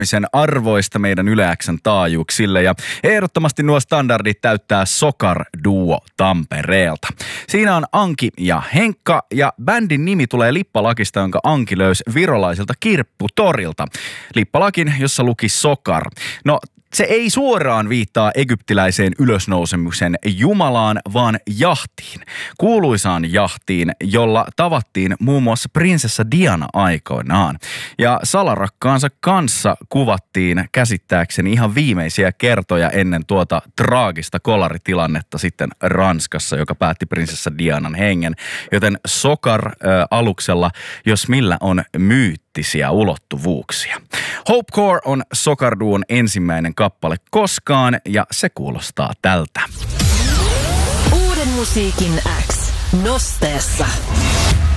arvoista meidän Yle X:n taajuuksille ja ehdottomasti nuo standardit täyttää Sokar Duo Tampereelta. Siinä on Anki ja Henkka ja bändin nimi tulee lippalakista, jonka Anki löysi virolaiselta kirpputorilta. Lippalakin, jossa luki Sokar. No, se ei suoraan viittaa egyptiläiseen ylösnousemuksen jumalaan, vaan jahtiin. Kuuluisaan jahtiin, jolla tavattiin muun muassa prinsessa Diana aikoinaan. Ja salarakkaansa kanssa kuvattiin käsittääkseni ihan viimeisiä kertoja ennen tuota traagista kolaritilannetta sitten Ranskassa, joka päätti prinsessa Dianan hengen. Joten Sokar-aluksella, jos millä on myyttisiä ulottuvuuksia. Hopecore on Sokar Duon ensimmäinen kappale koskaan ja se kuulostaa tältä. Uuden musiikin X. Nosteessa.